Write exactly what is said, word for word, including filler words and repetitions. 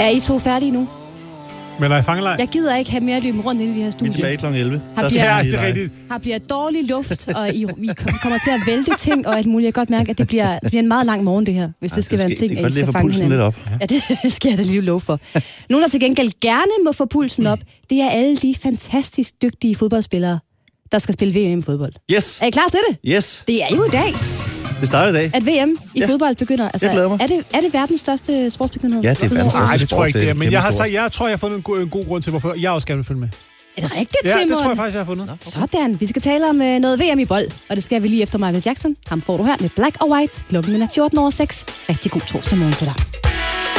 Er I to færdige nu? Men er I fangelej? Jeg gider ikke have mere løben rundt ind i de her studier. Vi er tilbage klokken elleve. Har Der bliver, Ja, det er rigtigt. har bliver dårlig luft, og I, I kommer til at vælte ting, og alt muligt. Jeg kan godt mærke, at det bliver, det bliver en meget lang morgen, det her, hvis ja, det skal det være en skal, ting, det at I skal fange hinanden. lidt op. Ja, det skal jeg da lige love for. Nogen, der til gengæld gerne må få pulsen op, det er alle de fantastisk dygtige fodboldspillere, der skal spille V M i fodbold. Yes. Er I klar til det? Yes. Det er jo i dag, Det starter i dag. at V M i Ja. fodbold begynder. Altså, Jeg glæder mig. Er det, er det verdens største sportsbegivenhed? Ja, det er verdens Nej, største det tror jeg ikke, det er. sport. Men jeg, har, så, kæmpestort. jeg tror, jeg har fundet en god, en god grund til, hvorfor jeg også gerne vil følge med. Er det rigtigt, Ja, Simon? det tror jeg faktisk, jeg har fundet. Nå, okay. Sådan, vi skal tale om øh, noget V M i bold, og det skal vi lige efter Michael Jackson. Ham får du her med Black or White. Klokken er fjorten over seks. Rigtig god torsdag morgen til dig.